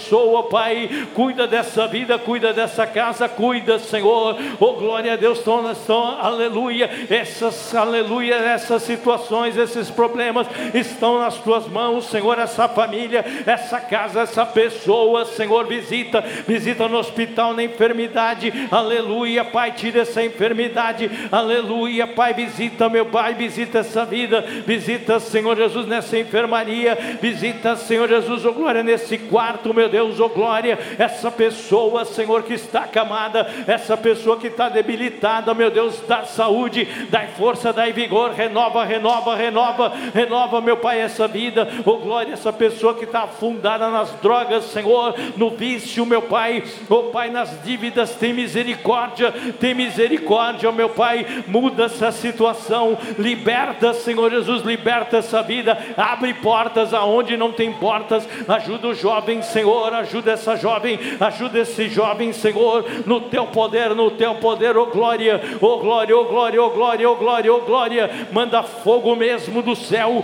pessoa, Pai, cuida dessa vida, cuida dessa casa, cuida, Senhor, oh glória a Deus, aleluia, essas situações, esses problemas estão nas tuas mãos, Senhor, essa família, essa casa, essa pessoa, Senhor, visita no hospital, na enfermidade, aleluia, Pai, tira essa enfermidade, aleluia, Pai, visita, meu Pai, visita essa vida, visita, Senhor Jesus, nessa enfermaria, visita, Senhor Jesus, oh glória, nesse quarto, meu Deus, oh glória, essa pessoa, Senhor, que está acamada, essa pessoa que está debilitada, meu Deus, dá saúde, dá força, dá vigor, renova, meu Pai, essa vida, oh glória, essa pessoa que está afundada nas drogas, Senhor, no vício, meu Pai, oh Pai, nas dívidas, tem misericórdia, oh meu Pai, muda essa situação, liberta, Senhor Jesus, liberta essa vida, abre portas aonde não tem portas, ajuda o jovem, Senhor, ajuda essa jovem, ajuda esse jovem, Senhor, no teu poder, oh glória, oh glória, oh glória, oh glória, oh glória, oh glória, manda fogo mesmo do céu,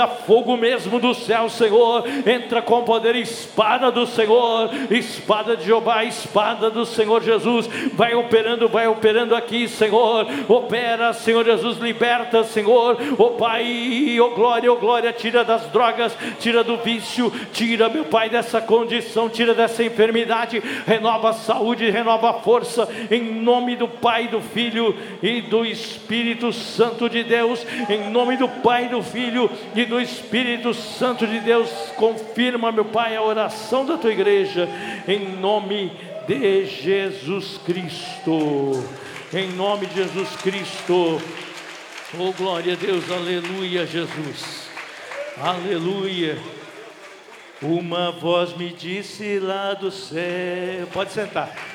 Senhor, entra com poder, espada do Senhor, espada de Jeová, espada do Senhor Jesus, vai operando aqui, Senhor, opera, Senhor Jesus, liberta, Senhor, oh Pai, oh glória, tira das drogas, tira do vício, tira, meu Pai, dessa condição, tira dessa enfermidade, renova a saúde, renova a força, em nome do Pai, do Filho e do Espírito Santo de Deus, em nome do Pai, do Filho e do Espírito Santo de Deus, confirma, meu Pai, a oração da tua igreja, em nome de Jesus Cristo, em nome de Jesus Cristo, oh glória a Deus, aleluia, Jesus, aleluia. Uma voz me disse lá do céu, pode sentar.